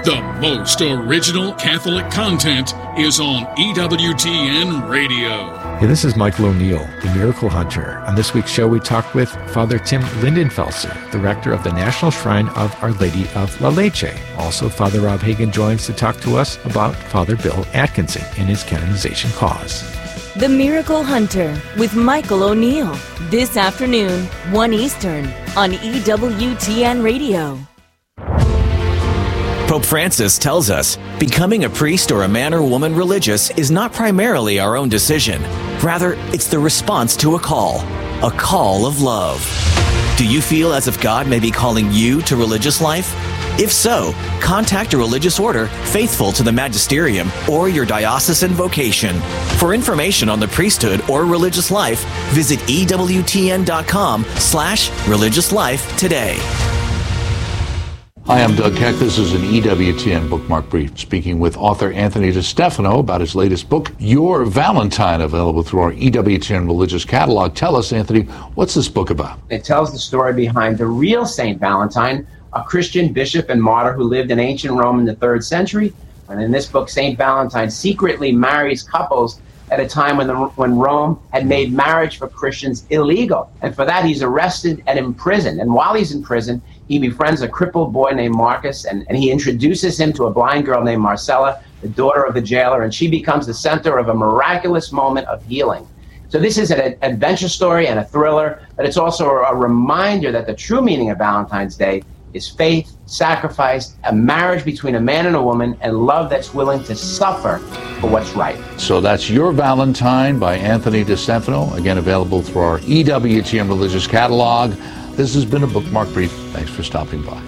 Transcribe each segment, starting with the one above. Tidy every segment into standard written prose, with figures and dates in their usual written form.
The most original Catholic content is on EWTN Radio. Hey, this is Michael O'Neill, the Miracle Hunter. On this week's show, we talked with Father Tim Lindenfelser, the rector of the National Shrine of Our Lady of La Leche. Also, Father Rob Hagan joins to talk to us about Father Bill Atkinson and his canonization cause. The Miracle Hunter with Michael O'Neill. This afternoon, 1 Eastern, on EWTN Radio. Pope Francis tells us becoming a priest or a man or woman religious is not primarily our own decision. Rather, it's the response to a call of love. Do you feel as if God may be calling you to religious life? If so, contact a religious order faithful to the magisterium or your diocesan vocation. For information on the priesthood or religious life, visit EWTN.com/religious life today. Hi, I'm Doug Keck. This is an EWTN Bookmark Brief, speaking with author Anthony DeStefano about his latest book, Your Valentine, available through our EWTN Religious Catalog. Tell us, Anthony, what's this book about? It tells the story behind the real Saint Valentine, a Christian bishop and martyr who lived in ancient Rome in the 3rd century. And in this book, Saint Valentine secretly marries couples at a time when Rome had made marriage for Christians illegal. And for that, he's arrested and imprisoned. And while he's in prison, he befriends a crippled boy named Marcus, and he introduces him to a blind girl named Marcella, the daughter of the jailer, and she becomes the center of a miraculous moment of healing. So this is an adventure story and a thriller, but it's also a reminder that the true meaning of Valentine's Day is faith, sacrifice, a marriage between a man and a woman, and love that's willing to suffer for what's right. So that's Your Valentine by Anthony DeStefano, again available through our EWTN Religious Catalog. This has been a Bookmark Brief. Thanks for stopping by.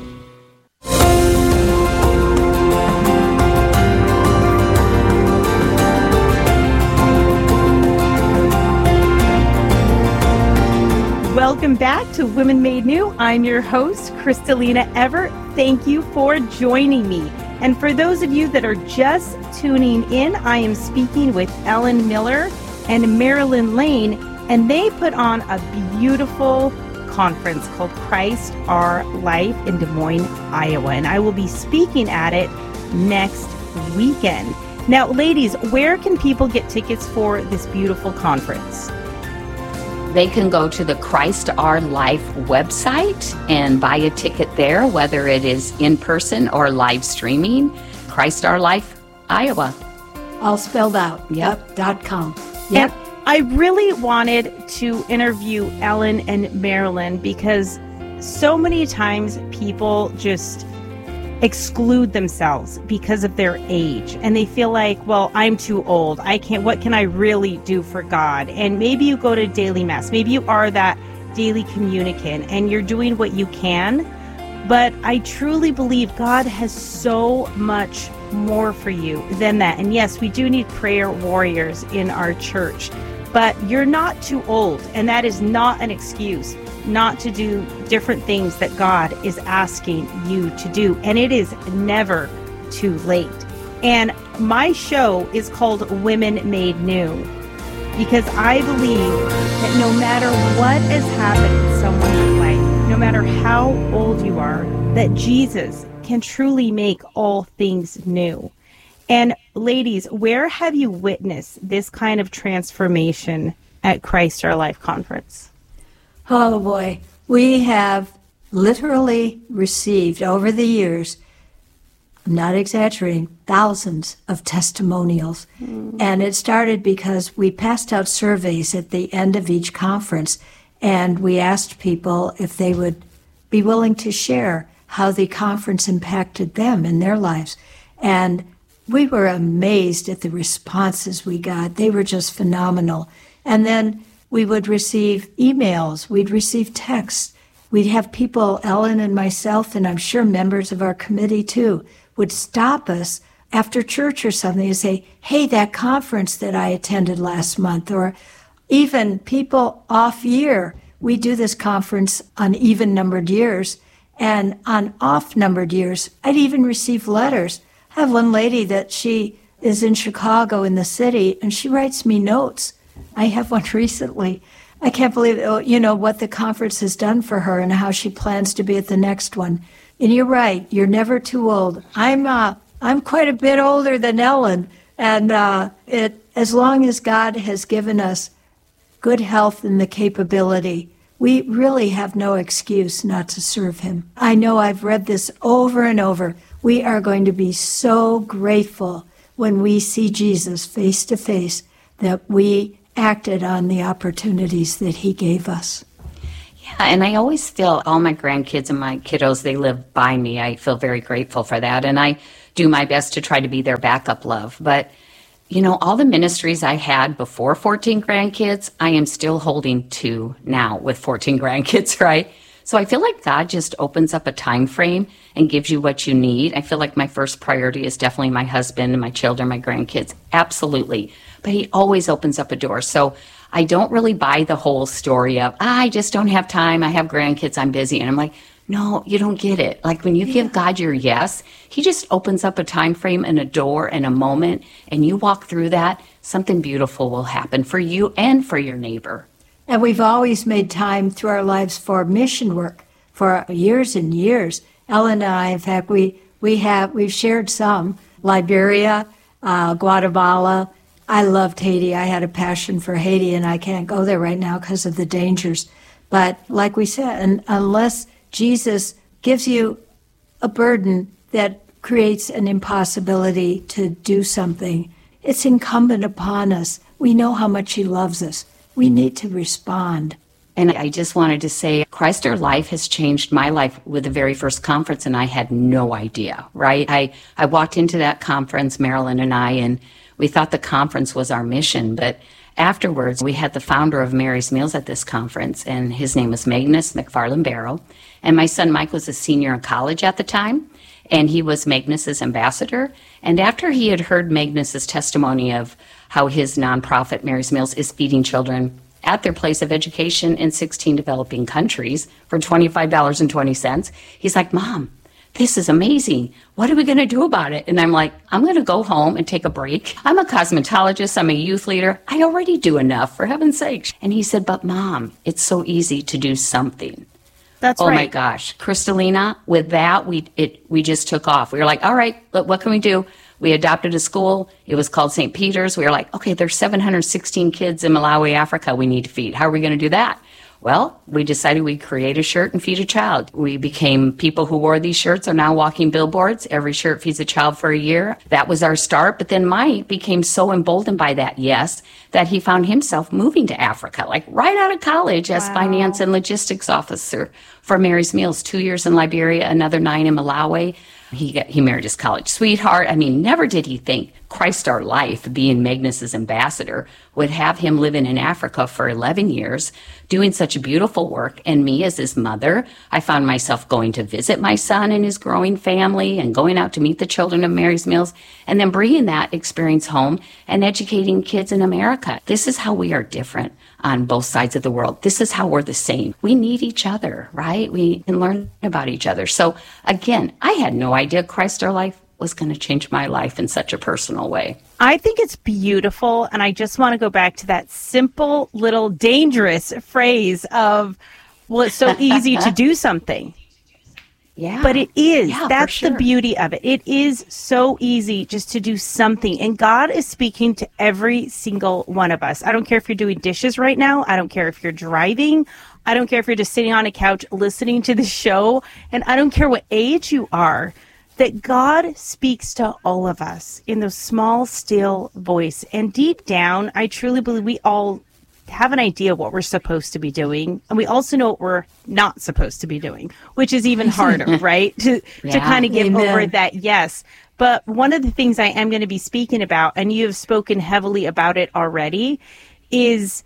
Welcome back to Women Made New. I'm your host, Kristalina Everett. Thank you for joining me. And for those of you that are just tuning in, I am speaking with Ellen Miller and Marilyn Lane, and they put on a beautiful conference called Christ Our Life in Des Moines, Iowa. And I will be speaking at it next weekend. Now, ladies, where can people get tickets for this beautiful conference? They can go to the Christ Our Life website and buy a ticket there, whether it is in person or live streaming. Christ Our Life, Iowa. All spelled out. Yep. .com. Yep. And I really wanted to interview Ellen and Marilyn because so many times people just exclude themselves because of their age, and they feel like, well, I'm too old, what can I really do for God? And maybe you go to daily mass, maybe you are that daily communicant and you're doing what you can, but I truly believe God has so much more for you than that. And yes, we do need prayer warriors in our church, but you're not too old, and that is not an excuse not to do different things that God is asking you to do. And it is never too late. And my show is called Women Made New because I believe that no matter what has happened in someone's life, no matter how old you are, that Jesus can truly make all things new. And ladies, where have you witnessed this kind of transformation at Christ Our Life Conference? Oh boy, we have literally received over the years, I'm not exaggerating, thousands of testimonials. And it started because we passed out surveys at the end of each conference, and we asked people if they would be willing to share how the conference impacted them in their lives. And we were amazed at the responses we got. They were just phenomenal. And then we would receive emails, we'd receive texts, we'd have people, Ellen and myself, and I'm sure members of our committee too, would stop us after church or something and say, hey, that conference that I attended last month, or even people off year. We do this conference on even-numbered years, and on off-numbered years, I'd even receive letters. I have one lady that she is in Chicago in the city, and she writes me notes. I have one recently. I can't believe, what the conference has done for her and how she plans to be at the next one. And you're right, you're never too old. I'm quite a bit older than Ellen, and as long as God has given us good health and the capability, we really have no excuse not to serve him. I know I've read this over and over. We are going to be so grateful when we see Jesus face to face that we acted on the opportunities that he gave us. Yeah, and I always feel all my grandkids and my kiddos, they live by me. I feel very grateful for that, and I do my best to try to be their backup love. But, you know, all the ministries I had before 14 grandkids, I am still holding to now with 14 grandkids, right? So I feel like God just opens up a time frame and gives you what you need. I feel like my first priority is definitely my husband and my children, my grandkids, absolutely. But he always opens up a door. So I don't really buy the whole story of, I just don't have time, I have grandkids, I'm busy. And I'm like, no, you don't get it. Like when you give God your yes, he just opens up a time frame and a door and a moment, and you walk through that, something beautiful will happen for you and for your neighbor. And we've always made time through our lives for mission work for years and years. Ellen and I, in fact, we've shared some, Liberia, Guatemala. I loved Haiti. I had a passion for Haiti, and I can't go there right now because of the dangers. But like we said, and unless Jesus gives you a burden that creates an impossibility to do something, it's incumbent upon us. We know how much he loves us. We need to respond. And I just wanted to say, Christ Our Life has changed my life with the very first conference, and I had no idea, right? I walked into that conference, Marilyn and I, and we thought the conference was our mission, but afterwards, we had the founder of Mary's Meals at this conference, and his name was Magnus McFarland Barrow. And my son Mike was a senior in college at the time, and he was Magnus's ambassador. And after he had heard Magnus's testimony of how his nonprofit Mary's Meals is feeding children at their place of education in 16 developing countries for $25.20, he's like, Mom, this is amazing. What are we going to do about it? And I'm like, I'm going to go home and take a break. I'm a cosmetologist. I'm a youth leader. I already do enough, for heaven's sake. And he said, but Mom, it's so easy to do something. That's right. Oh my gosh. Kristalina, with that, we just took off. We were like, all right, what can we do? We adopted a school. It was called St. Peter's. We were like, okay, there's 716 kids in Malawi, Africa we need to feed. How are we going to do that? Well, we decided we'd create a shirt and feed a child. We became people who wore these shirts are now walking billboards. Every shirt feeds a child for a year. That was our start. But then Mike became so emboldened by that, yes, that he found himself moving to Africa, like right out of college as finance and logistics officer for Mary's Meals, 2 years in Liberia, another 9 in Malawi. He married his college sweetheart. I mean, never did he think Christ Our Life, being Magnus's ambassador, would have him living in Africa for 11 years, doing such beautiful work. And me as his mother, I found myself going to visit my son and his growing family and going out to meet the children of Mary's Meals and then bringing that experience home and educating kids in America. This is how we are different on both sides of the world. This is how we're the same. We need each other, right? We can learn about each other. So again, I had no idea Christ Our Life was going to change my life in such a personal way. I think it's beautiful, and I just want to go back to that simple little dangerous phrase of, well, it's so easy to do something. Yeah. But it is. Yeah, that's sure. the beauty of it. It is so easy just to do something. And God is speaking to every single one of us. I don't care if you're doing dishes right now. I don't care if you're driving. I don't care if you're just sitting on a couch listening to the show. And I don't care what age you are. That God speaks to all of us in those small, still voice. And deep down, I truly believe we all have an idea of what we're supposed to be doing. And we also know what we're not supposed to be doing, which is even harder, right? To kind of give over that yes. But one of the things I am going to be speaking about, and you have spoken heavily about it already, is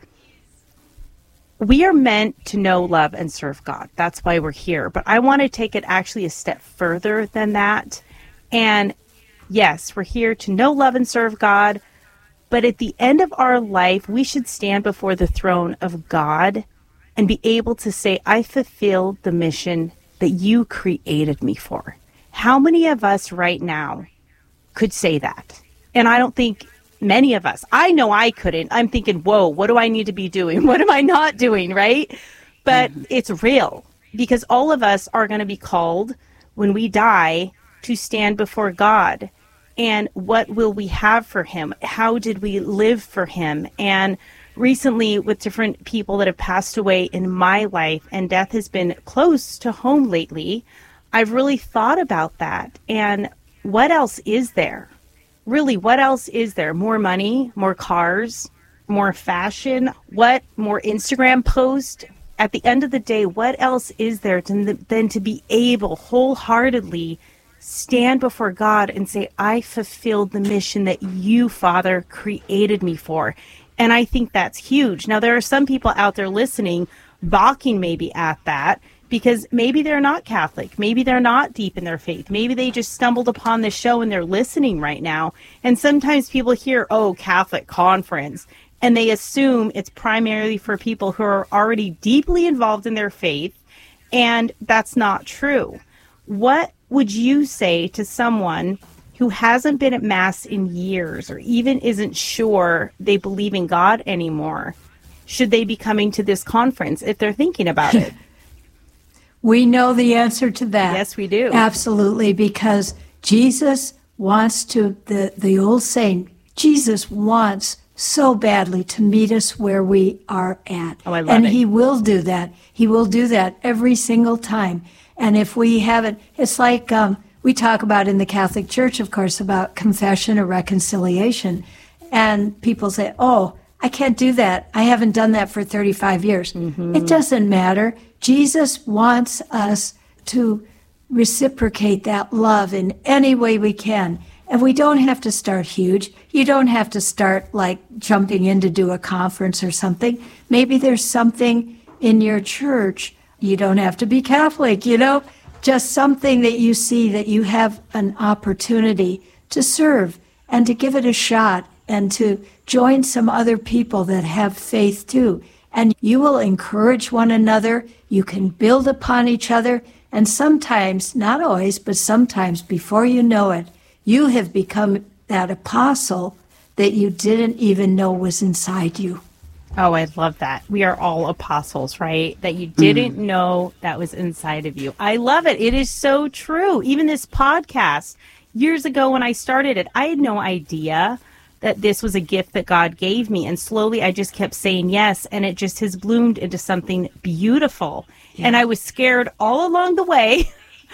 we are meant to know, love, and serve God. That's why we're here. But I want to take it actually a step further than that. And yes, we're here to know, love, and serve God. But at the end of our life, we should stand before the throne of God and be able to say, I fulfilled the mission that you created me for. How many of us right now could say that? And I don't think many of us. I know I couldn't. I'm thinking, whoa, what do I need to be doing? What am I not doing, right? But it's real, because all of us are going to be called when we die to stand before God. And what will we have for him? How did we live for him? And recently, with different people that have passed away in my life, and death has been close to home lately, I've really thought about that. And what else is there? Really, what else is there? More money, more cars, more fashion, what more Instagram posts? At the end of the day, what else is there than to be able wholeheartedly stand before God and say, I fulfilled the mission that you, Father, created me for. And I think that's huge. Now, there are some people out there listening, balking maybe at that, because maybe they're not Catholic. Maybe they're not deep in their faith. Maybe they just stumbled upon this show and they're listening right now. And sometimes people hear, oh, Catholic conference, and they assume it's primarily for people who are already deeply involved in their faith. And that's not true. What would you say to someone who hasn't been at Mass in years, or even isn't sure they believe in God anymore? Should they be coming to this conference if they're thinking about it? We know the answer to that. Yes, we do. Absolutely, because Jesus wants to, the old saying, Jesus wants so badly to meet us where we are at. Oh, I love and it. he will do that. He will do that every single time. And if we haven't, it's like we talk about in the Catholic Church, of course, about confession or reconciliation. And people say, oh, I can't do that. I haven't done that for 35 years. Mm-hmm. It doesn't matter. Jesus wants us to reciprocate that love in any way we can. And we don't have to start huge. You don't have to start like jumping in to do a conference or something. Maybe there's something in your church. You don't have to be Catholic, just something that you see that you have an opportunity to serve and to give it a shot and to join some other people that have faith too. And you will encourage one another. You can build upon each other. And sometimes, not always, but sometimes before you know it, you have become that apostle that you didn't even know was inside you. Oh, I love that. We are all apostles, right? That you didn't know that was inside of you. I love it. It is so true. Even this podcast, years ago when I started it, I had no idea that this was a gift that God gave me. And slowly I just kept saying yes. And it just has bloomed into something beautiful. Yeah. And I was scared all along the way.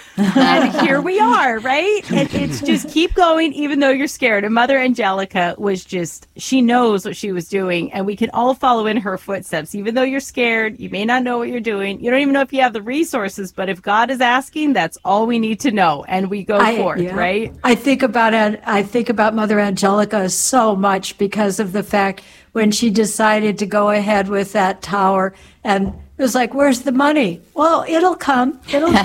And here we are, right? And it's just keep going, even though you're scared. And Mother Angelica was just, she knows what she was doing, and we can all follow in her footsteps. Even though you're scared, you may not know what you're doing. You don't even know if you have the resources, but if God is asking, that's all we need to know. And we go forth, right? I think about Mother Angelica so much because of the fact when she decided to go ahead with that tower, and it was like, where's the money? Well, it'll come.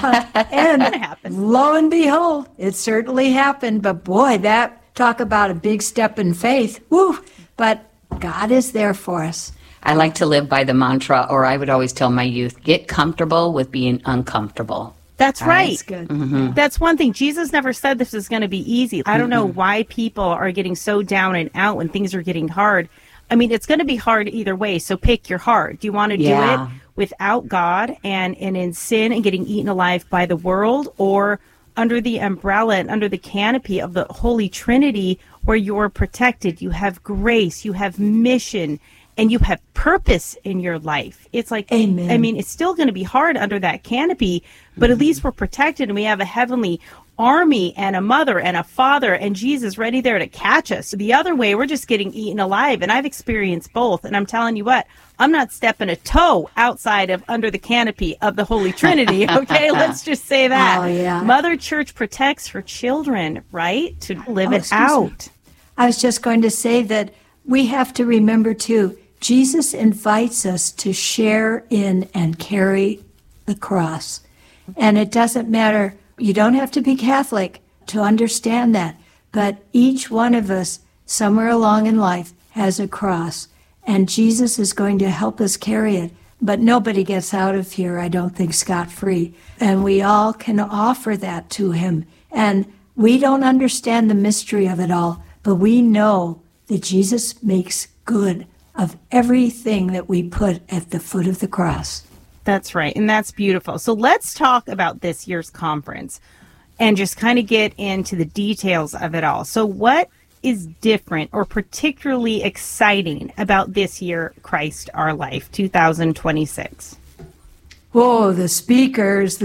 And lo and behold, it certainly happened. But boy, talk about a big step in faith. Woo! But God is there for us. I like to live by the mantra, or I would always tell my youth, get comfortable with being uncomfortable. That's right. That's good. Mm-hmm. That's one thing. Jesus never said this is going to be easy. I don't know why people are getting so down and out when things are getting hard. I mean, it's going to be hard either way, so pick your heart. Do you want to do it without God and in sin and getting eaten alive by the world, or under the umbrella and under the canopy of the Holy Trinity where you're protected, you have grace, you have mission, and you have purpose in your life? It's like, amen. I mean, it's still going to be hard under that canopy, but at least we're protected and we have a heavenly army and a mother and a father and Jesus ready there to catch us. The other way, we're just getting eaten alive. And I've experienced both. And I'm telling you what, I'm not stepping a toe outside of under the canopy of the Holy Trinity. Okay, let's just say that. Oh, yeah. Mother Church protects her children, right? To live it out. I was just going to say that we have to remember too, Jesus invites us to share in and carry the cross. And it doesn't matter. You don't have to be Catholic to understand that. But each one of us, somewhere along in life, has a cross. And Jesus is going to help us carry it. But nobody gets out of here, I don't think, scot-free. And we all can offer that to him. And we don't understand the mystery of it all, but we know that Jesus makes good of everything that we put at the foot of the cross. That's right. And that's beautiful. So let's talk about this year's conference. and just kind of get into the details of it all. So what is different or particularly exciting about this year, Christ Our Life 2026? Oh, the speakers,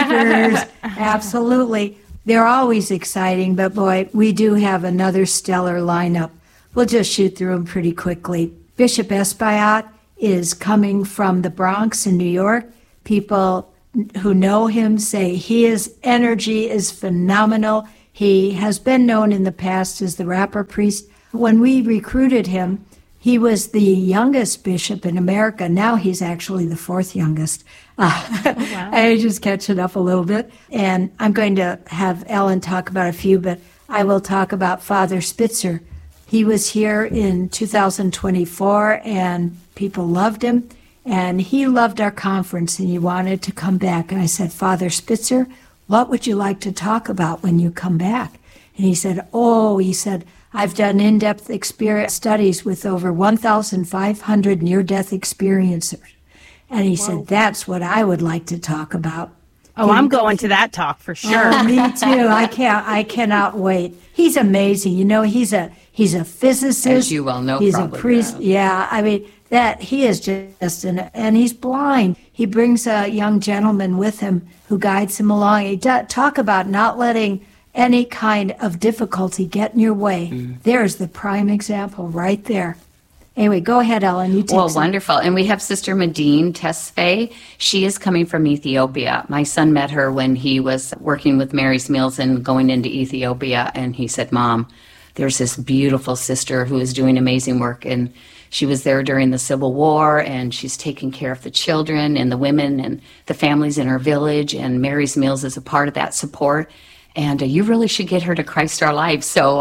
absolutely. They're always exciting, but boy, we do have another stellar lineup. We'll just shoot through them pretty quickly. Bishop Espaillat is coming from the Bronx in New York. People who know him say his energy is phenomenal. He has been known in the past as the rapper priest. When we recruited him, he was the youngest bishop in America. Now he's actually the fourth youngest. Wow. I just catching up a little bit. And I'm going to have Ellen talk about a few, but I will talk about Father Spitzer. He was here in 2024, and people loved him. And he loved our conference, and he wanted to come back. And I said, Father Spitzer, what would you like to talk about when you come back? And he said, I've done in-depth experience studies with over 1,500 near-death experiencers. And he said, that's what I would like to talk about. Oh, I'm going to that talk for sure. Oh, me too. I cannot wait. He's amazing. You know, he's a physicist. As you well know, he's probably, a priest. Yeah, I mean, that he is just and he's blind. He brings a young gentleman with him who guides him along. He talk about not letting any kind of difficulty get in your way. There's the prime example right there. Anyway, go ahead, Ellen. You take Well, wonderful. And we have Sister Medine Tesfaye. She is coming from Ethiopia. My son met her when he was working with Mary's Meals and going into Ethiopia. And he said, Mom, there's this beautiful sister who is doing amazing work. And she was there during the Civil War, and she's taking care of the children and the women and the families in her village. And Mary's Meals is a part of that support. And you really should get her to Christ Our Life. So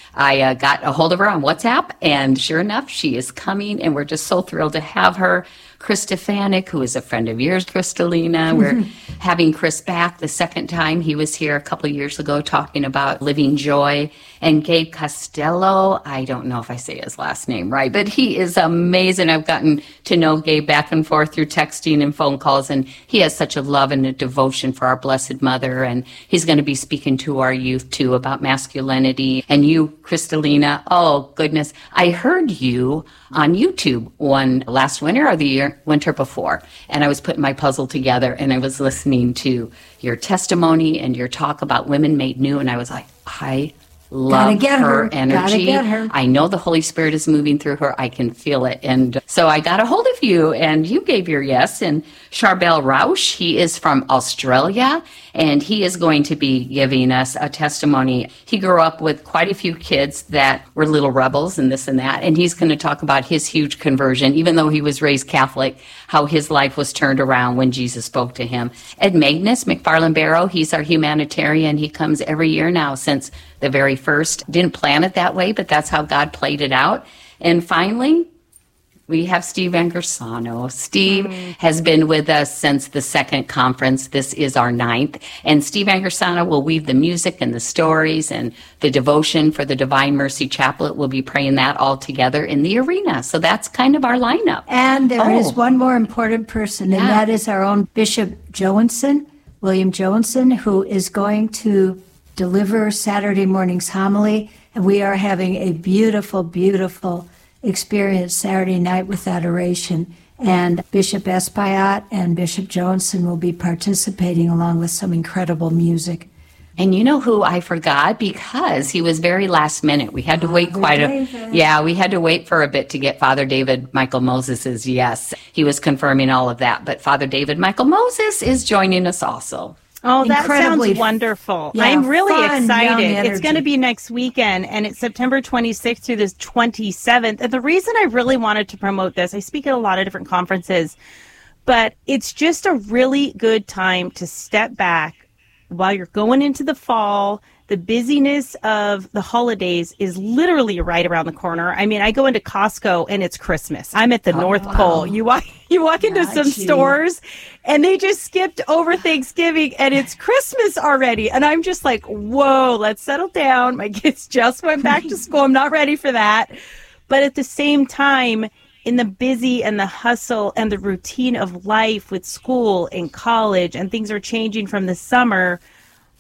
I got a hold of her on WhatsApp, and sure enough, she is coming, and we're just so thrilled to have her. Chris Stefanik, who is a friend of yours, Kristalina. We're having Chris back the second time. He was here a couple of years ago talking about living joy. And Gabe Costello, I don't know if I say his last name right, but he is amazing. I've gotten to know Gabe back and forth through texting and phone calls, and he has such a love and a devotion for our Blessed Mother. And he's going to be speaking to our youth, too, about masculinity. And you, Kristalina, oh, goodness. I heard you on YouTube last winter or the winter before, and I was putting my puzzle together, and I was listening to your testimony and your talk about women made new, and I was like, I love her energy. I know the Holy Spirit is moving through her. I can feel it. And so I got a hold of you, and you gave your yes. And Charbel Rausch, he is from Australia, and he is going to be giving us a testimony. He grew up with quite a few kids that were little rebels and this and that, and he's going to talk about his huge conversion, even though he was raised Catholic, how his life was turned around when Jesus spoke to him. Ed Magnus McFarland Barrow, he's our humanitarian. He comes every year now since the very first. Didn't plan it that way, but that's how God played it out. And finally, we have Steve Angersano. Steve has been with us since the second conference. This is our 9th. And Steve Angersano will weave the music and the stories and the devotion for the Divine Mercy Chaplet. We'll be praying that all together in the arena. So that's kind of our lineup. And there is one more important person, and that is our own Bishop Joensen, William Joensen, who is going to deliver Saturday morning's homily. And we are having a beautiful, beautiful experience Saturday night with adoration. And Bishop Espaillat and Bishop Joensen will be participating along with some incredible music. And you know who I forgot? Because he was very last minute. We had to wait we had to wait for a bit to get Father David Michael Moses's yes. He was confirming all of that. But Father David Michael Moses is joining us also. Oh, that sounds wonderful. Yeah, I'm really excited. It's going to be next weekend, and it's September 26th through the 27th. And the reason I really wanted to promote this, I speak at a lot of different conferences, but it's just a really good time to step back while you're going into the fall. The busyness of the holidays is literally right around the corner. I mean, I go into Costco and it's Christmas. I'm at the North Pole. You walk into some stores and they just skipped over Thanksgiving and it's Christmas already. And I'm just like, whoa, let's settle down. My kids just went back to school. I'm not ready for that. But at the same time, in the busy and the hustle and the routine of life with school and college, and things are changing from the summer,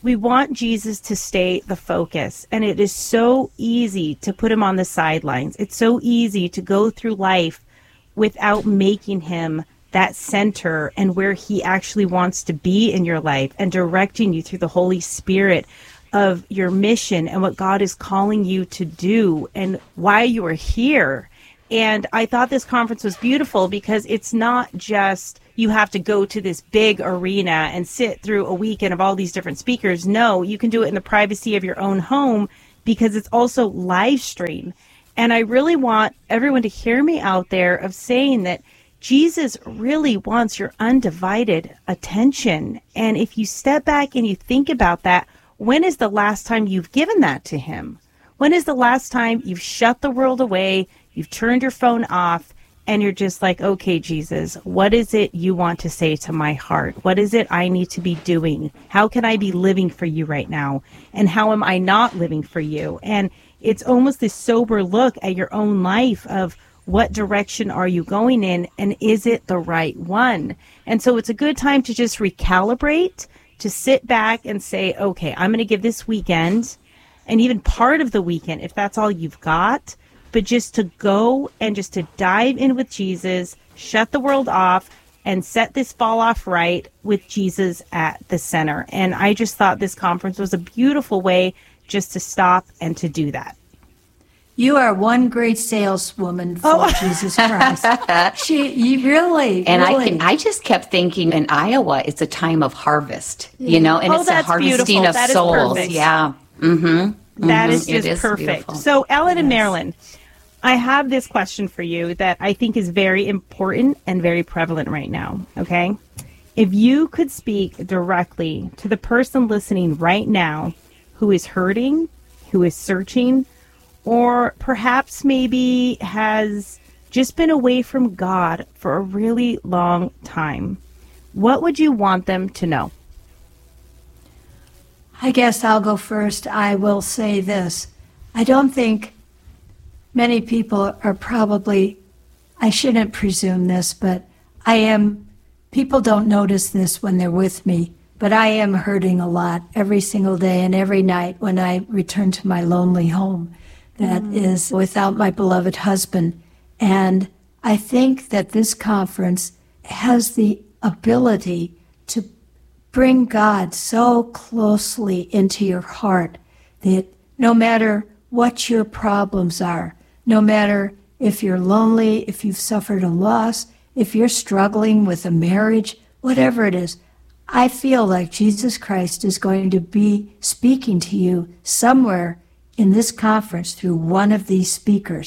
we want Jesus to stay the focus. And it is so easy to put him on the sidelines. It's so easy to go through life without making him that center and where he actually wants to be in your life, and directing you through the Holy Spirit of your mission and what God is calling you to do and why you are here. And I thought this conference was beautiful because it's not just you have to go to this big arena and sit through a weekend of all these different speakers. No, you can do it in the privacy of your own home because it's also live stream. And I really want everyone to hear me out there of saying that Jesus really wants your undivided attention. And if you step back and you think about that, when is the last time you've given that to him? When is the last time you've shut the world away, you've turned your phone off, and you're just like, okay, Jesus, what is it you want to say to my heart? What is it I need to be doing? How can I be living for you right now? And how am I not living for you? And it's almost this sober look at your own life of what direction are you going in, and is it the right one? And so it's a good time to just recalibrate, to sit back and say, okay, I'm going to give this weekend and even part of the weekend, if that's all you've got, but just to go and just to dive in with Jesus, shut the world off, and set this fall off right with Jesus at the center. And I just thought this conference was a beautiful way just to stop and to do that. You are one great saleswoman for Jesus Christ. You really. I just kept thinking in Iowa, it's a time of harvest, you know, and it's a harvesting beautiful. of That souls. Yeah. Mm-hmm. That is just perfect. Beautiful. So, Ellen and Marilyn, I have this question for you that I think is very important and very prevalent right now, okay? If you could speak directly to the person listening right now who is hurting, who is searching, or perhaps maybe has just been away from God for a really long time, what would you want them to know? I guess I'll go first. I will say this. I don't think many people are probably, I shouldn't presume this, but people don't notice this when they're with me, but I am hurting a lot every single day and every night when I return to my lonely home that is without my beloved husband. And I think that this conference has the ability to bring God so closely into your heart that no matter what your problems are, no matter if you're lonely, if you've suffered a loss, if you're struggling with a marriage, whatever it is, I feel like Jesus Christ is going to be speaking to you somewhere in this conference through one of these speakers.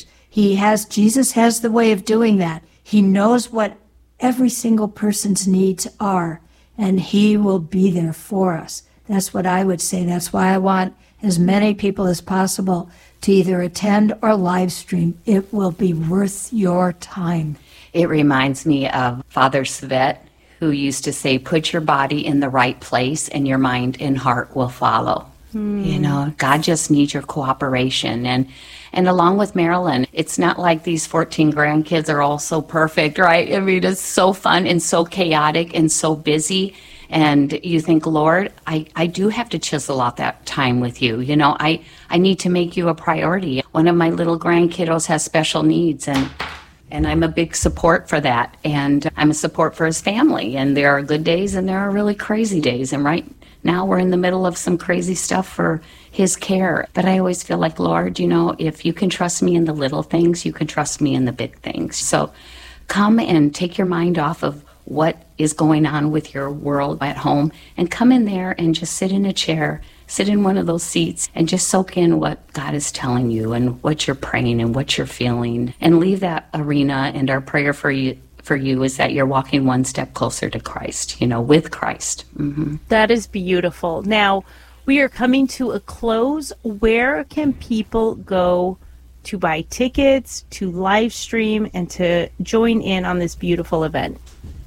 Jesus has the way of doing that. He knows what every single person's needs are, and he will be there for us. That's what I would say. That's why I want as many people as possible to either attend or live stream. It will be worth your time. It reminds me of Father Svet, who used to say, put your body in the right place and your mind and heart will follow. You know, God just needs your cooperation. And along with Marilyn, it's not like these 14 grandkids are all so perfect, right? I mean, it's so fun and so chaotic and so busy. And you think, Lord, I do have to chisel out that time with you. You know, I need to make you a priority. One of my little grandkiddos has special needs, and I'm a big support for that. And I'm a support for his family. And there are good days and there are really crazy days. And right now we're in the middle of some crazy stuff for his care. But I always feel like, Lord, you know, if you can trust me in the little things, you can trust me in the big things. So come and take your mind off of what is going on with your world at home and come in there and just sit in a chair, sit in one of those seats and just soak in what God is telling you and what you're praying and what you're feeling, and leave that arena. And our prayer for you is that you're walking one step closer to Christ, you know, with Christ. Mm-hmm. That is beautiful. Now, we are coming to a close. Where can people go to buy tickets, to live stream, and to join in on this beautiful event?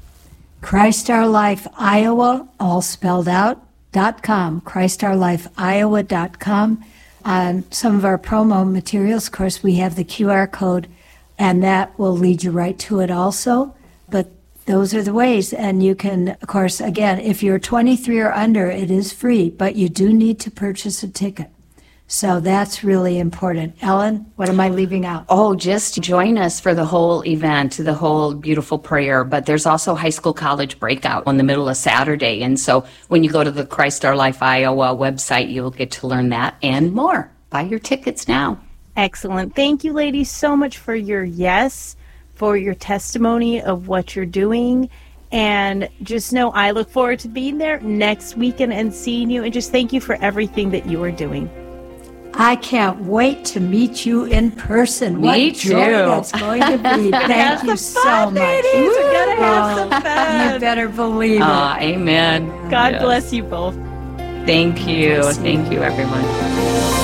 Christ Our Life Iowa, all spelled out, .com, ChristOurLifeIowa.com. On some of our promo materials, of course, we have the QR code, and that will lead you right to it also. But those are the ways. And you can, of course, again, if you're 23 or under, it is free, but you do need to purchase a ticket. So that's really important. Ellen, what am I leaving out? Oh, just join us for the whole event, the whole beautiful prayer. But there's also high school college breakout in the middle of Saturday. And so when you go to the Christ Our Life Iowa website, you'll get to learn that and more. Buy your tickets now. Excellent. Thank you, ladies, so much for your yes, for your testimony of what you're doing. And just know I look forward to being there next weekend and seeing you. And just thank you for everything that you are doing. I can't wait to meet you in person. Me what joy too. that's going to be. Thank you so much. We're gonna have some fun. You better believe it. Amen. God bless you both. Thank you. Thank you, everyone.